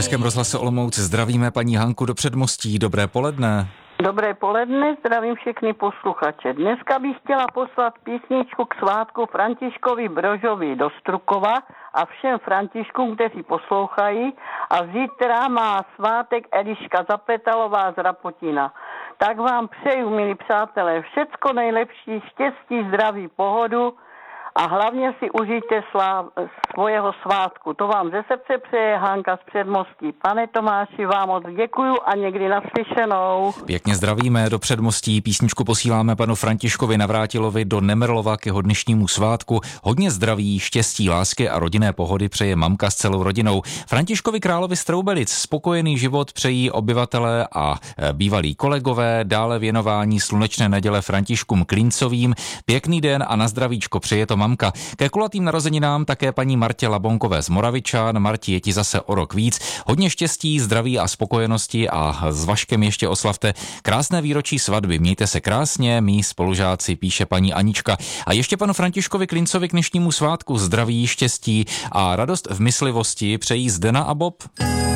Českém rozhlase Olomouc zdravíme paní Hanku do Předmostí. Dobré poledne. Dobré poledne, zdravím všechny posluchače. Dneska bych chtěla poslat písničku k svátku Františkovi Brožovi do Strukova a všem Františkům, kteří poslouchají. A zítra má svátek Eliška Zapetalová z Rapotina. Tak vám přeju, milí přátelé, všecko nejlepší, štěstí, zdraví, pohodu a hlavně si užijte svojeho svátku. To vám ze srdce přeje Hanka z Předmostí. Pane Tomáši, vám moc děkuju a někdy naslyšenou. Pěkně zdravíme do Předmostí. Písničku posíláme panu Františkovi Navrátilovi do Nemerlova k jeho dnešnímu svátku. Hodně zdraví, štěstí, lásky a rodinné pohody přeje mamka s celou rodinou. Františkovi Královi z Troubelic spokojený život přejí obyvatelé a bývalí kolegové. Dále věnování slunečné neděle Františkům Klíncovým. Pěkný den a na zdravíčko přeje to mamka. Ke kulatým narozeninám také paní Martě Labonkové z Moravičan. Marti, je ti zase o rok víc. Hodně štěstí, zdraví a spokojenosti a s Vaškem ještě oslavte krásné výročí svatby. Mějte se krásně, mí spolužáci, píše paní Anička. A ještě panu Františkovi Klincovi k dnešnímu svátku zdraví, štěstí a radost v myslivosti přejí Zdena a Bob.